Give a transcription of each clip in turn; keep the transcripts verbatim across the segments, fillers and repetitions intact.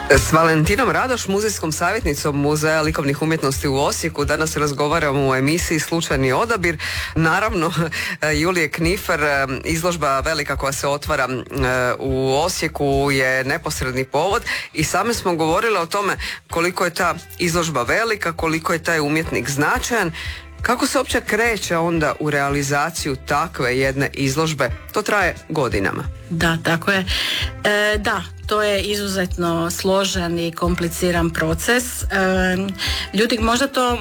S Valentinom Radoš, muzejskom savjetnicom Muzeja likovnih umjetnosti u Osijeku, danas razgovaramo u emisiji Slučajni odabir. Naravno, Julije Knifer, izložba velika koja se otvara u Osijeku je neposredni povod i sami smo govorili o tome koliko je ta izložba velika, koliko je taj umjetnik značajan. Kako se uopće kreće onda u realizaciju takve jedne izložbe? To traje godinama. Da, tako je. E, da, to je izuzetno složen i kompliciran proces. E, ljudi možda to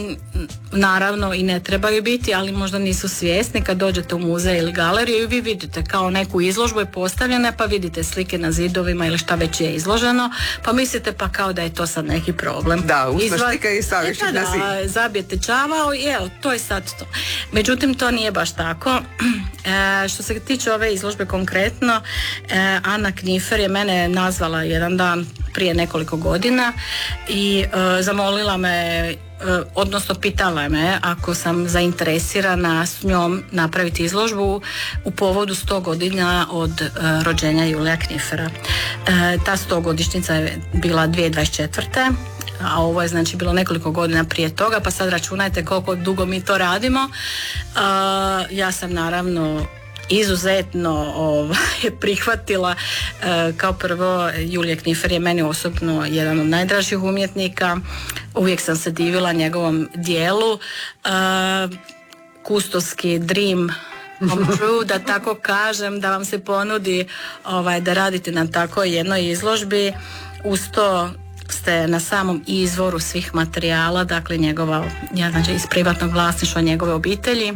naravno i ne trebaju biti, ali možda nisu svjesni. Kad dođete u muzej ili galeriju i vi vidite kao neku izložbu je postavljena, pa vidite slike na zidovima ili šta već je izloženo, pa mislite pa kao da je to sad neki problem. Da, uzmeš slika i staviš ih na zid. Da, zabijete čavao i evo, to je sad to. Međutim, to nije baš tako. E, što se tiče ove izložbe konkretno, e, Ana Knifer je mene nazvala jedan dan prije nekoliko godina i e, zamolila me, e, odnosno pitala me ako sam zainteresirana s njom napraviti izložbu u povodu sto godina od e, rođenja Julija Knifera. E, ta stogodišnjica je bila dvije tisuće dvadeset četvrte a ovo je znači bilo nekoliko godina prije toga, pa sad računajte koliko dugo mi to radimo. Uh, ja sam naravno izuzetno ovaj, prihvatila. uh, kao prvo, Julije Knifer je meni osobno jedan od najdražih umjetnika, uvijek sam se divila njegovom dijelu. uh, kustoski dream come true, da tako kažem, da vam se ponudi ovaj, da radite na tako jednoj izložbi. Uz to ste na samom izvoru svih materijala, dakle njegova, ja znači iz privatnog vlasništva njegove obitelji,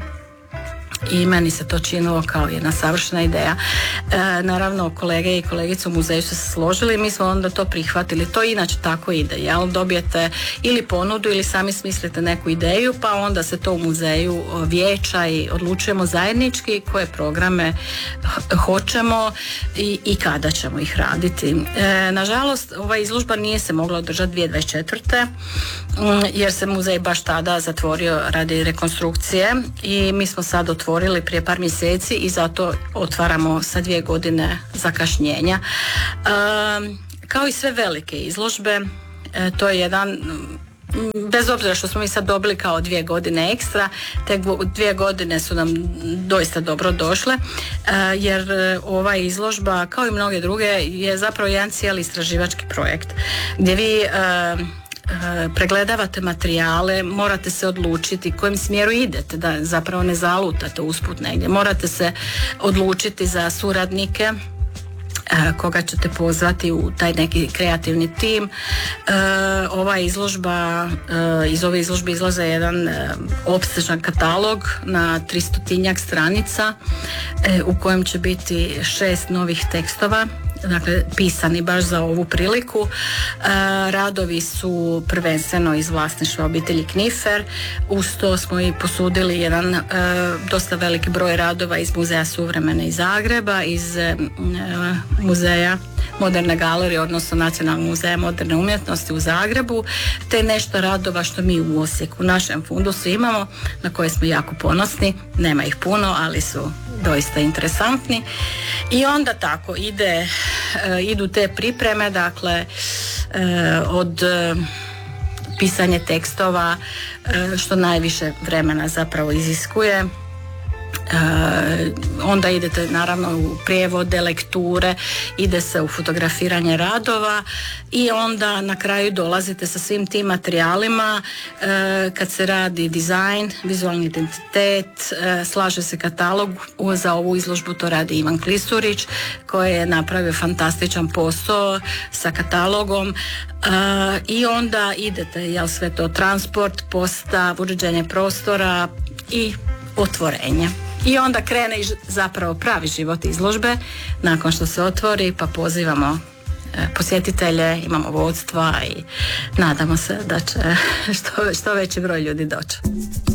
i meni se to činilo kao jedna savršena ideja. E, naravno, kolege i kolegice u muzeju su se složili i mi smo onda to prihvatili. To inače tako ide, jel? Dobijete ili ponudu ili sami smislite neku ideju, pa onda se to u muzeju vijeća i odlučujemo zajednički koje programe hoćemo i, i kada ćemo ih raditi. E, nažalost, ova izložba nije se mogla održati dvije tisuće dvadeset četvrte jer se muzej baš tada zatvorio radi rekonstrukcije i mi smo sad otvorili prije par mjeseci i zato otvaramo sa dvije godine zakašnjenja. E, kao i sve velike izložbe, e, to je jedan, bez obzira što smo mi sad dobili kao dvije godine ekstra, te dvije godine su nam doista dobro došle, e, jer ova izložba, kao i mnoge druge, je zapravo jedan cijeli istraživački projekt gdje vi e, pregledavate materijale, morate se odlučiti kojim smjeru idete, da zapravo ne zalutate usput negdje. Morate se odlučiti za suradnike koga ćete pozvati u taj neki kreativni tim. E, ova izložba, e, iz ove izložbe izlaze jedan e, opsežan katalog na tristotinjak stranica e, u kojem će biti šest novih tekstova, dakle pisani baš za ovu priliku. E, radovi su prvenstveno iz vlasništva obitelji Knifer. Uz to smo i posudili jedan e, dosta veliki broj radova iz Muzeja suvremene iz Zagreba, iz e, Muzeja Moderne galerije, odnosno Nacionalnog muzeja moderne umjetnosti u Zagrebu, te nešto radova što mi u Osijeku, u našem fundusu imamo, na koje smo jako ponosni. Nema ih puno, ali su doista interesantni. I onda tako ide, e, idu te pripreme, dakle e, od e, pisanje tekstova, e, što najviše vremena zapravo iziskuje. E, onda idete naravno u prijevode, lekture, ide se u fotografiranje radova i onda na kraju dolazite sa svim tim materijalima. E, kad se radi dizajn, vizualni identitet, e, slaže se katalog. Za ovu izložbu to radi Ivan Klisurić koji je napravio fantastičan posao sa katalogom. Uh, i onda idete, jel, sve to transport, postav, uređenje prostora i otvorenje. I onda krene zapravo pravi život izložbe nakon što se otvori, pa pozivamo e, posjetitelje, imamo vodstva i nadamo se da će što, što veći broj ljudi doći.